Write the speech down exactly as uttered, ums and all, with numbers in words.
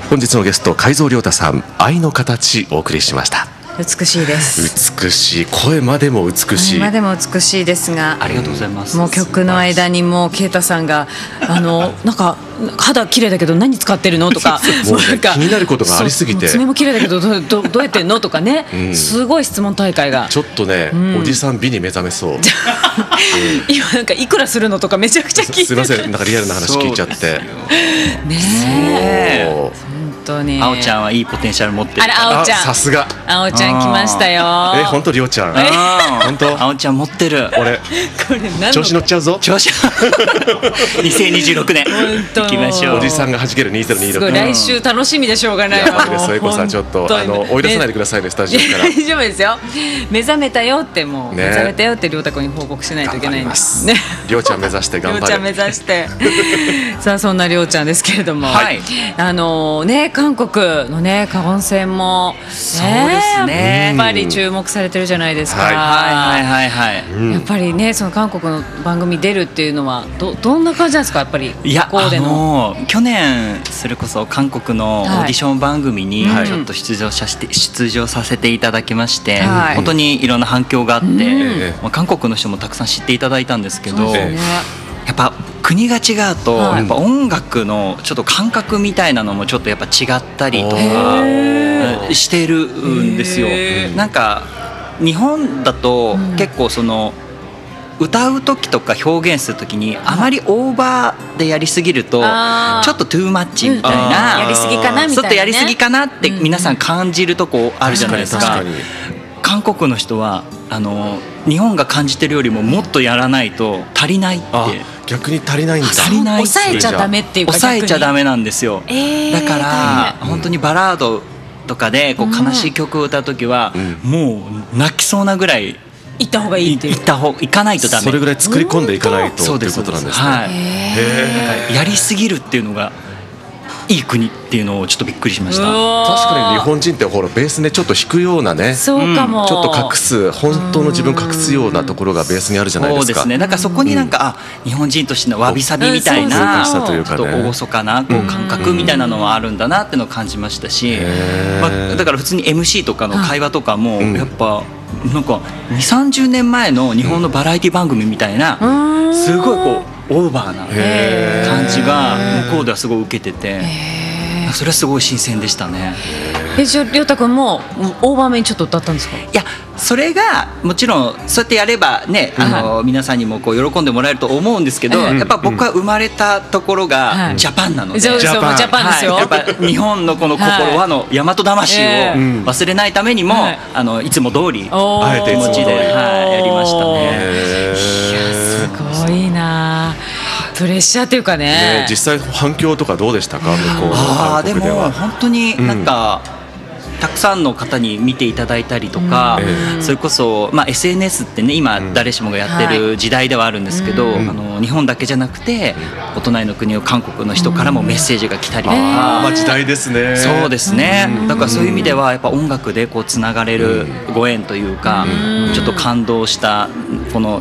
本日のゲスト海蔵亮太さん、愛の形お送りしました。 美しいです。 美しい、声までも美しい、 声までも美しいですが、 ありがとうございます。 もう曲の間にもう啓太さんがあのなんか肌綺麗だけど何使ってるのとかもうね、なんか気になることがありすぎて、 爪も綺麗だけど ど, ど, どうやってんのとかね、うん、すごい質問大会がちょっとね、うん、おじさん美に目覚めそう、うん、 今なんかいくらするのとかめちゃくちゃ聞いてる。 すいません、なんかリアルな話聞いちゃってねえ、本当にあおちゃんはいいポテンシャル持ってる。 あら、あおちゃん、 さすがあおちゃん来ましたよ。 え、本当りょうちゃん、本当あおちゃん持ってる。 俺これ何の調子乗っちゃうぞ。 調子にせんにじゅうろくねん行きましょう。 おじさんが弾けるにせんにじゅうろく、 来週楽しみでしょうがないわ。 やばいです。添子さん、ちょっとあの追い出さないでくださいね、スタジオから。 大丈夫ですよ。目覚めたよってもう、ね、目覚めたよって亮太君に報告しないといけないんですね。 りょうちゃん目指して頑張る。 りょうちゃん目指してさあ、そんなりょうちゃんですけれども、 はい、 あのね、韓国のね、カゴン戦も、ね、 そうですね、 やっぱり注目されてるじゃないですか。 はいはいはいはい、 うん、やっぱりね、その韓国の番組出るっていうのは ど, どんな感じなんですか。やっぱりいや、 ここでのあの去年それこそ韓国のオーディション番組にちょっと出場させて、出場させていただきまして、はい、本当にいろんな反響があって、うん、まあ、韓国の人もたくさん知っていただいたんですけど、ね、やっぱ国が違うと、はい、やっぱ音楽のちょっと感覚みたいなのもちょっとやっぱ違ったりとかしてるんですよ。なんか日本だと結構その、うん、歌う時とか表現する時にあまりオーバーでやりすぎるとちょっとトゥーマッチみたいな、 うん、やりすぎかなみたいな、ね、 ちょっとやりすぎかなって皆さん感じるとこあるじゃないですか。確かに確かに。韓国の人はあの日本が感じてるよりももっとやらないと足りないって。 逆に足りないんだ。 足りない。 抑えちゃダメっていうか、 抑えちゃダメなんですよ、えー、だから本当にバラードとかでこう悲しい曲を歌う時は、うん、もう泣きそうなぐらい行った方がいいっていう、 行った方行かないとダメ。 それぐらい作り込んでいかないとということなんですね。はい、 へー、やりすぎるっていうのがいい国っていうのをちょっとびっくりしました。 確かに日本人ってほらベースね、ちょっと弾くようなね、 そうかも、 ちょっと隠す、本当の自分隠すようなところがベースにあるじゃないですか。 そうですね。だからそこになんか、うん、あ、日本人としてのわびさびみたいな、ちょっと厳かなこう感覚みたいなのはあるんだなっていうのを感じましたし、まあ、だから普通に エムシー とかの会話とかもやっぱなんかにじゅうさんじゅうねんまえの日本のバラエティ番組みたいな、すごいこうオーバーな感じが向こうではすごい受けてて、それはすごい新鮮でしたね。 え、じゃあ亮太君もオーバーめにちょっと歌ったんですか。 いや、それがもちろんそうやってやればね、あの、はい、皆さんにもこう喜んでもらえると思うんですけど、うん、やっぱ僕は生まれたところがジャパンなので、 ジャパン、ジャパンですよ、 はい、やっぱ日本のこの心はの大和魂を忘れないためにも、はい、あのいつも通りあえて気持ちで、はい、やりましたね。 いや、すごいな、プレッシャーというか ね, ね、 実際反響とかどうでしたか、向こうの韓国では。 あ、でも本当になんか、うん、たくさんの方に見ていただいたりとか、うん、それこそ、まあ、エスエヌエス ってね、今誰しもがやってる時代ではあるんですけど、うん、あの日本だけじゃなくてお隣の国の韓国の人からもメッセージが来たりとか、うん、 あ、まあ、時代ですね。 そうですね、だからそういう意味ではやっぱ音楽でこうつながれるご縁というか、うん、ちょっと感動したこの